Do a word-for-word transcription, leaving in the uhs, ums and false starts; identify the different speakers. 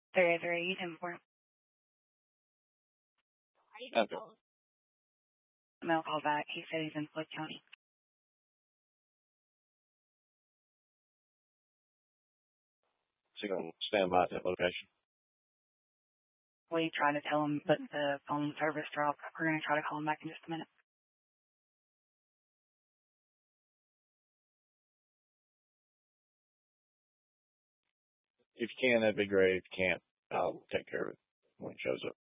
Speaker 1: Three oh three, ten four.
Speaker 2: Okay.
Speaker 1: Mel called back. He said he's in Floyd County.
Speaker 2: So you're going to stand by at that location?
Speaker 1: We tried to tell him, but the phone service dropped. We're going to try to call him back in just a minute.
Speaker 2: If you can, that'd be great. If you can't, I'll take care of it when it shows up.